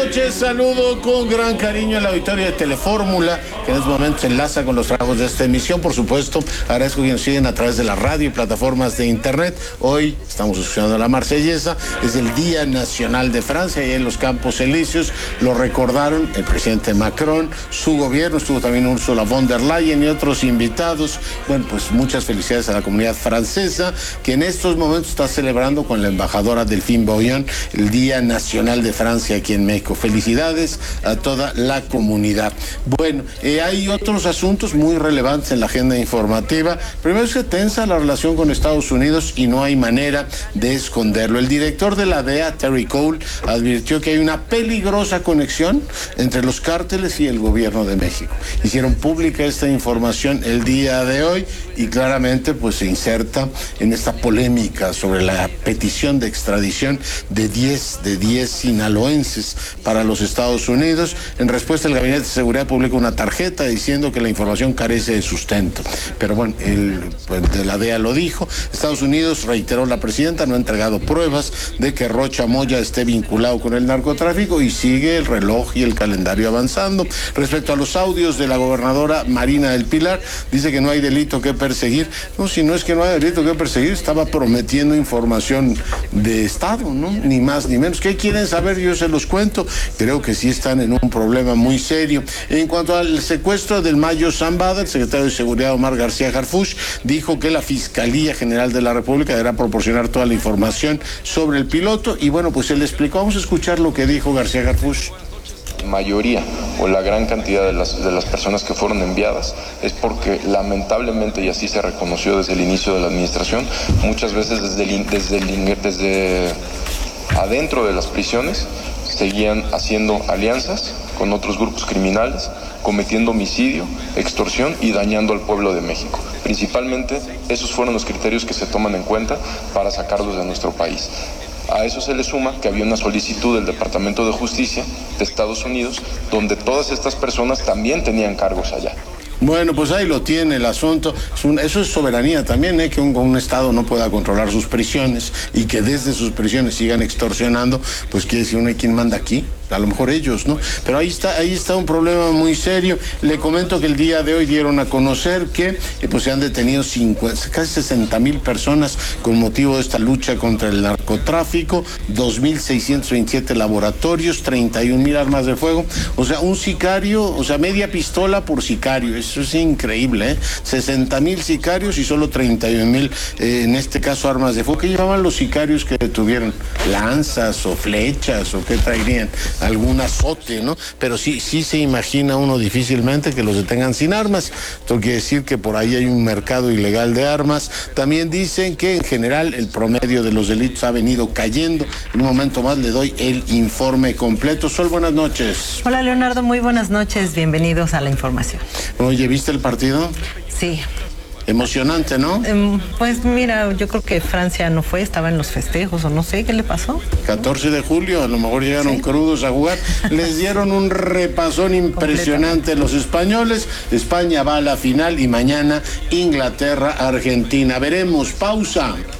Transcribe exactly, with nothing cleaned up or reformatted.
noches, saludo con gran cariño al auditorio de Telefórmula, que en este momento se enlaza con los trabajos de esta emisión. Por supuesto, agradezco que nos siguen a través de la radio y plataformas de internet. Hoy estamos escuchando la Marsellesa, es el Día Nacional de Francia, y en los Campos Elíseos lo recordaron el presidente Macron, su gobierno, estuvo también Ursula von der Leyen y otros invitados. Bueno, pues muchas felicidades a la comunidad francesa, que en estos momentos está celebrando con la embajadora Delphine Boillon el Día Nacional de Francia aquí en México. Felicidades a toda la comunidad. Bueno, eh, hay otros asuntos muy relevantes en la agenda informativa. Primero, es que tensa la relación con Estados Unidos y no hay manera de esconderlo. El director de la D E A, Terry Cole, advirtió que hay una peligrosa conexión entre los cárteles y el gobierno de México. Hicieron pública esta información el día de hoy y claramente pues se inserta en esta polémica sobre la petición de extradición de diez de diez sinaloenses para los Estados Unidos. En respuesta, el Gabinete de Seguridad publica una tarjeta diciendo que la información carece de sustento. Pero bueno, el pues, de la D E A lo dijo. Estados Unidos, reiteró la presidenta, no ha entregado pruebas de que Rocha Moya esté vinculado con el narcotráfico y sigue el reloj y el calendario avanzando. Respecto a los audios de la gobernadora Marina del Pilar, dice que no hay delito que perseguir. No, si no es que no hay delito que perseguir, estaba prometiendo información de Estado, ¿no? Ni más ni menos. ¿Qué quieren saber? Yo se los cuento. Creo que sí están en un problema muy serio. En cuanto al secuestro del Mayo Zambada, el secretario de Seguridad Omar García Harfuch dijo que la Fiscalía General de la República deberá proporcionar toda la información sobre el piloto y bueno, pues él explicó. Vamos a escuchar lo que dijo García Harfuch. Mayoría o la gran cantidad de las, de las personas que fueron enviadas es porque lamentablemente, y así se reconoció desde el inicio de la administración, muchas veces desde, el, desde, el, desde adentro de las prisiones seguían haciendo alianzas con otros grupos criminales, cometiendo homicidio, extorsión y dañando al pueblo de México. Principalmente esos fueron los criterios que se toman en cuenta para sacarlos de nuestro país. A eso se le suma que había una solicitud del Departamento de Justicia de Estados Unidos, donde todas estas personas también tenían cargos allá. Bueno, pues ahí lo tiene el asunto. Es un, eso es soberanía también, ¿eh? Que un, un Estado no pueda controlar sus prisiones y que desde sus prisiones sigan extorsionando, pues quiere decir, uno, ¿quién manda aquí? A lo mejor ellos, ¿no? Pero ahí está, ahí está un problema muy serio. Le comento que el día de hoy dieron a conocer que eh, pues se han detenido cincuenta, casi sesenta mil personas con motivo de esta lucha contra el narcotráfico, dos mil seiscientos veintisiete laboratorios, treinta y un mil armas de fuego. O sea, un sicario, o sea, media pistola por sicario. Eso es increíble, ¿eh? sesenta mil sicarios y solo treinta y un mil, eh, en este caso, armas de fuego. ¿Qué llevaban los sicarios que detuvieron? ¿Lanzas o flechas o qué traerían? Algún azote, ¿no? Pero sí, sí se imagina uno difícilmente que los detengan sin armas. Esto quiere decir que por ahí hay un mercado ilegal de armas. También dicen que en general el promedio de los delitos ha venido cayendo. En un momento más le doy el informe completo. Sol, buenas noches. Hola, Leonardo, muy buenas noches. Bienvenidos a la información. Oye, ¿viste el partido? Sí. Emocionante, ¿no? Um, pues mira, yo creo que Francia no fue, estaba en los festejos o no sé qué le pasó. catorce de julio, a lo mejor llegaron ¿Sí? crudos a jugar. Les dieron un repasón impresionante los españoles. España va a la final y mañana Inglaterra, Argentina. Veremos, pausa.